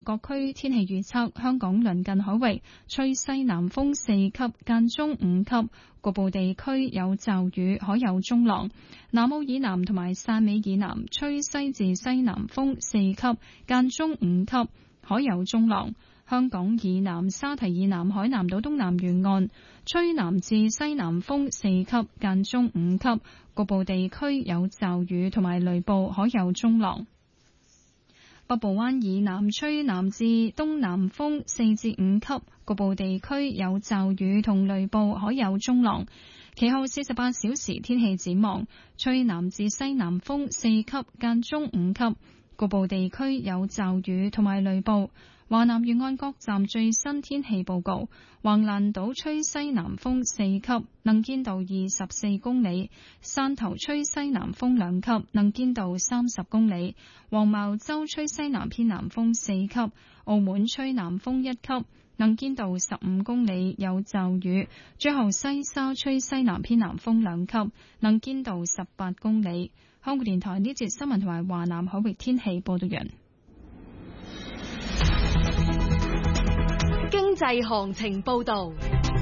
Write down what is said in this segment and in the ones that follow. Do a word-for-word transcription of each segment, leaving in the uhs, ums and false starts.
各區天氣預測：香港鄰近海域吹西南風四級，間中五級，局部地區有驟雨，海有中浪。南澳以南同埋汕尾以南吹西至西南風四級，間中五級，海有中浪。香港以南、沙堤以南、海南島東南沿岸吹南至西南風四級，間中五級，局部地區有驟雨同埋雷暴，海有中浪。北部灣以南吹南至東南風四至五級，局部地區有驟雨同雷暴，海有中浪。其後四十八小時天氣展望，吹南至西南風四級，間中五級，局部地區有驟雨同埋雷暴。華南沿岸各站最新天氣報告：橫瀾島吹西南風四級，能見度二十四公里；汕頭吹西南風兩級，能見度三十公里；黃茅洲吹西南偏南風四級；澳門吹南風一級，能見度十五公里，有驟雨；最後西沙吹西南偏南風兩級，能見度十八公里。香港電台呢節新聞同埋華南海域天氣報道完。 經濟行情報道，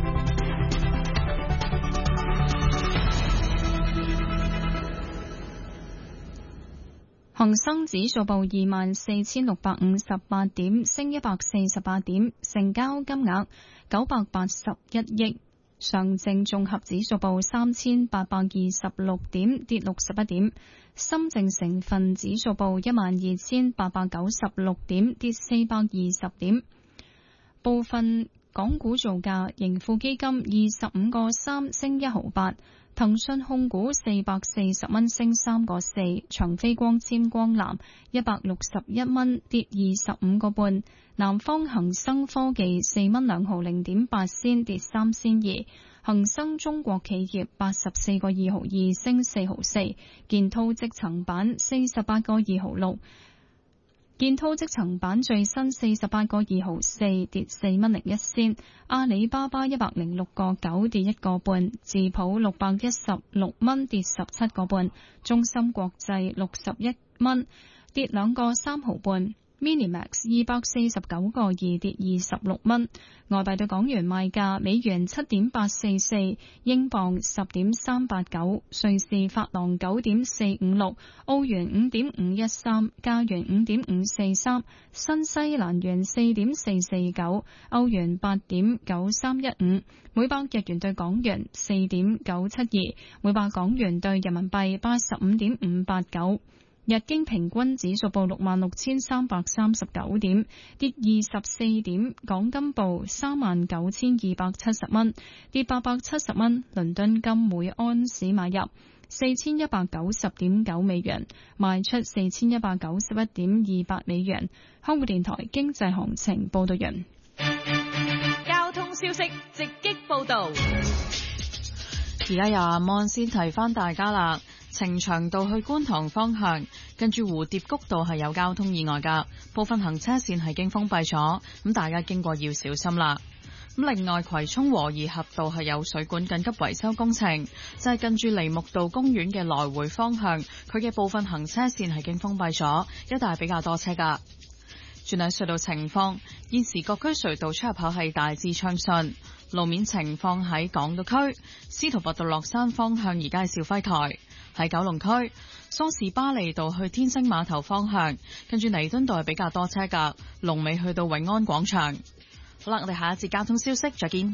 恒生指數報二萬四千六百五十八點，升一百四十八點，成交金額九百八十一億。上證綜合指數報三千八百二十六點，跌六十一點。深證成分指數報一萬二千八百九十六點，跌四百二十點。部分港股造價：盈富基金二十五個三升一毫八，騰訊控股四百四十蚊升三個四，長飛光纖光纜一百六十一蚊跌二十五個半，南方恒生科技四蚊兩毫零點八仙跌三仙二，恒生中國企業八十四個二毫二升四毫四，建滔積層板四十八個二毫六。建滔積層板最新四十八個二毫四跌四蚊零一仙，阿里巴巴一百零六個九跌一個半，智普六百一十六蚊跌十七個半，中芯國際六十一蚊跌兩個三毫半。Minimax 二百四十九個二跌二十六蚊，外幣對港元賣價：美元七點八四四，英鎊十點三八九，瑞士法郎九點四五六，澳元五點五一三，加元五點五四三，新西蘭元四點四四九，歐元八點九三一五，每百日元對港元四點九七二，每百港元對人民幣八十五點五八九。日經平均指數報六萬六千三百三十九點，跌二十四點。港金報三萬九千二百七十蚊，跌八百七十蚊。倫敦金每安士買入四千一百九十點九美元，賣出四千一百九十一點二八美元。香港電台經濟行情報道人。 交通消息直擊報道。 而家由阿 Mon 先提翻大家啦。呈祥道去觀塘方向，跟住蝴蝶谷道係有交通意外噶，部分行車線係經封閉咗，咁大家經過要小心啦。咁另外，葵涌和宜合道係有水管緊急維修工程，就係近住梨木道公園嘅來回方向，佢嘅部分行車線係經封閉咗，一帶比較多車噶。轉睇隧道情況，現時各區隧道出入口係大致暢順。路面情況喺港島區，司徒拔道落山方向而家係肇輝台。喺九龍區，梳士巴利道去天星碼頭方向，跟住彌敦道係比較多車噶，龍尾去到永安廣場。好啦，我哋下一節交通消息再見。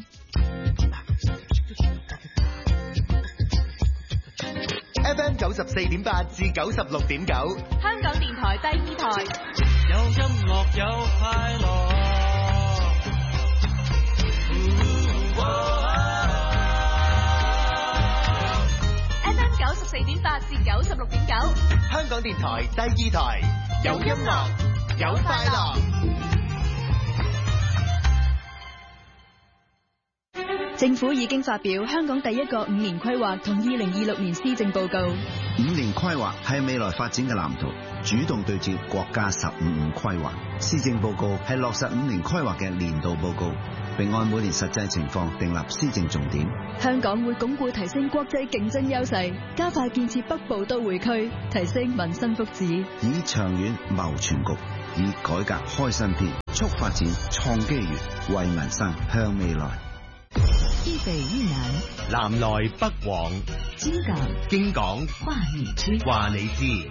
F M 九十四點八至九十六點九， 香港電台第二台。 有音樂有快樂。 九十四點八至九十六點九， 香港電台第二台，有音樂有快樂。 政府已經發表香港第一個五年規劃同二零二六年施政報告。 五年規劃係未來發展嘅藍圖，主動對接國家十五五規劃。施政報告係落實五年規劃嘅年度報告，並按每年實際情況訂立施政重點。 香港會鞏固提升國際競爭優勢，加快建設北部都會區，提升民生福祉， 以長遠謀全局， 以改革開新篇，促發展，創機遇，為民生向未來。 一北一南， 南來北往， 京港京港話你知， 話你知。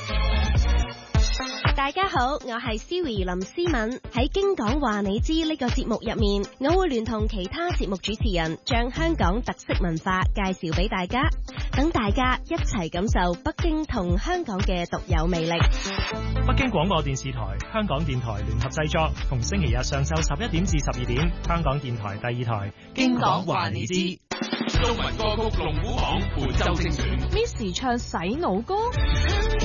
大家好，我係 Siri 林思敏。喺京港話你知呢個節目入面，我會聯同其他節目主持人，將香港特色文化介紹俾大家，等大家一齊感受北京同香港嘅獨有魅力。 北京廣播電視台、香港電台聯合製作，逢星期日上晝十一點至十二點，香港電台第二台京港話你知。中文歌曲龍虎榜本周精選 ，Miss 唱洗腦歌。